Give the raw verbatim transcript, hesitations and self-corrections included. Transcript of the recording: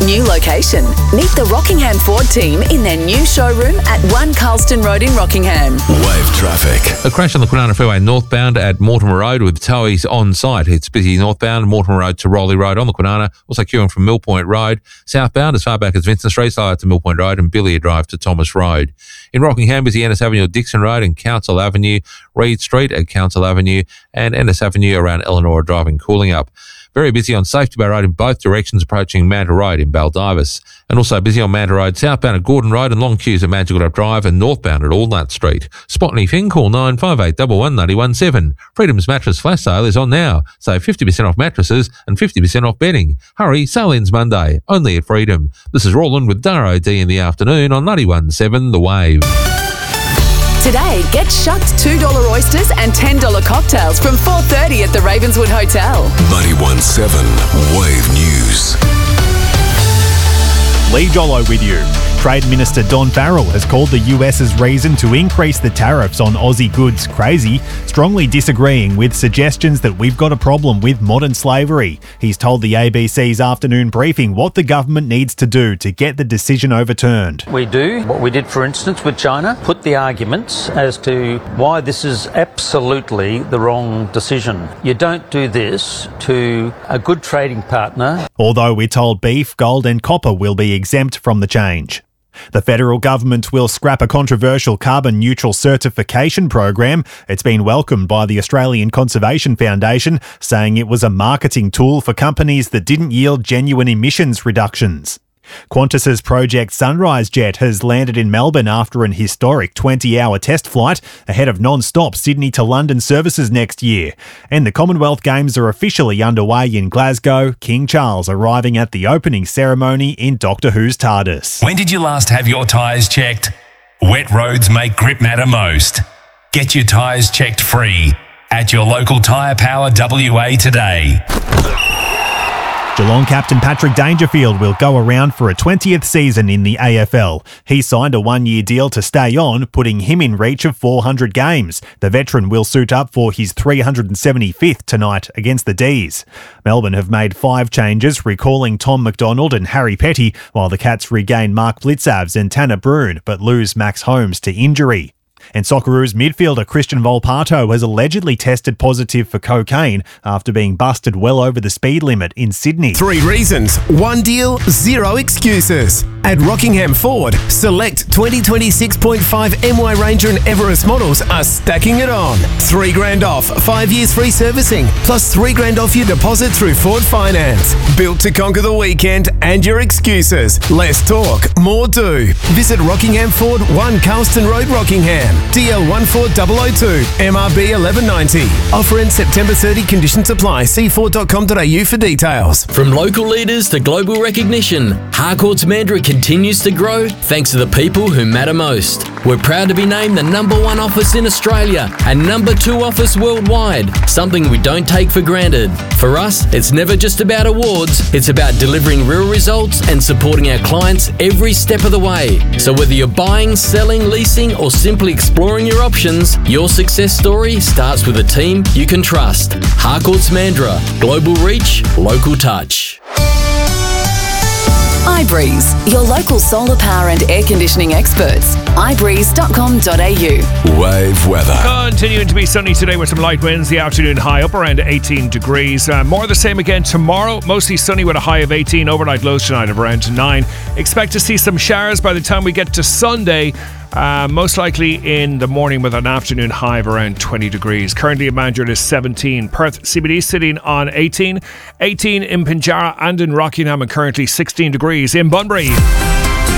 new location. Meet the Rockingham Ford team in their new showroom at one Carlston Road in Rockingham. Wave traffic. A crash on the Kwinana Freeway northbound at Mortimer Road with towies on site. It's busy northbound, Mortimer Road to Rowley Road on the Kwinana. Also queuing from Mill Point Road. Southbound as far back as Vincent Street, side to Mill Point Road and Billiard Drive to Thomas Road. In Rockingham, busy Ennis Avenue at Dixon Road and Council Avenue, Reed Street at Council Avenue and Ennis Avenue around Eleanor driving cooling up. Very busy on Safety Bay Road in both directions approaching Manta Road in Baldivis. And also busy on Manta Road, southbound at Gordon Road and long queues at Magical Drive and northbound at Allnut Street. Spot anything, call nine five eight one one nine one seven. Freedom's Mattress Flash Sale is on now. Save fifty percent off mattresses and fifty percent off bedding. Hurry, sale ends Monday, only at Freedom. This is Roland with Daro D in the afternoon on ninety-one point seven The Wave. Today, get shucked two dollar oysters and ten dollar cocktails from four thirty at the Ravenswood Hotel. ninety-one point seven Wave News. Lee Jollo with you. Trade Minister Don Farrell has called the US's reason to increase the tariffs on Aussie goods crazy, strongly disagreeing with suggestions that we've got a problem with modern slavery. He's told the A B C's afternoon briefing what the government needs to do to get the decision overturned. We do what we did, for instance, with China, put the arguments as to why this is absolutely the wrong decision. You don't do this to a good trading partner. Although we're told beef, gold and copper will be exempt from the change. The federal government will scrap a controversial carbon neutral certification program. It's been welcomed by the Australian Conservation Foundation, saying it was a marketing tool for companies that didn't yield genuine emissions reductions. Qantas's Project Sunrise jet has landed in Melbourne after an historic twenty-hour test flight ahead of non-stop Sydney to London services next year. And the Commonwealth Games are officially underway in Glasgow, King Charles arriving at the opening ceremony in Doctor Who's TARDIS. When did you last have your tyres checked? Wet roads make grip matter most. Get your tyres checked free at your local Tyre Power W A today. Geelong captain Patrick Dangerfield will go around for a twentieth season in the A F L. He signed a one-year deal to stay on, putting him in reach of four hundred games. The veteran will suit up for his three hundred seventy-fifth tonight against the D's. Melbourne have made five changes, recalling Tom McDonald and Harry Petty, while the Cats regain Mark Blitzavs and Tanner Bruhn, but lose Max Holmes to injury. And Socceroos midfielder Christian Volpato has allegedly tested positive for cocaine after being busted well over the speed limit in Sydney. Three reasons, one deal, zero excuses. At Rockingham Ford, select twenty twenty-six point five M Y Ranger and Everest models are stacking it on. Three grand off, five years free servicing, plus three grand off your deposit through Ford Finance. Built to conquer the weekend and your excuses. Less talk, more do. Visit Rockingham Ford, one Carlston Road, Rockingham. D L one four zero zero two, M R B eleven ninety. Offer ends September thirtieth, conditions apply. See ford dot com dot a u for details. From local leaders to global recognition, Harcourt's Mandurah continues to grow thanks to the people who matter most. We're proud to be named the number one office in Australia and number two office worldwide, something we don't take for granted. For us, it's never just about awards, it's about delivering real results and supporting our clients every step of the way. So whether you're buying, selling, leasing or simply exploring your options, your success story starts with a team you can trust. Harcourt's Mandurah, global reach, local touch. iBreeze, your local solar power and air conditioning experts. i breeze dot com dot a u. Wave weather. Continuing to be sunny today with some light winds. The afternoon high up around eighteen degrees. Uh, more of the same again tomorrow. Mostly sunny with a high of eighteen. Overnight lows tonight of around nine. Expect to see some showers by the time we get to Sunday. Uh, most likely in the morning with an afternoon high of around twenty degrees. Currently in Mandurah is seventeen. Perth C B D sitting on eighteen. eighteen in Pinjarra and in Rockingham and currently sixteen degrees in Bunbury.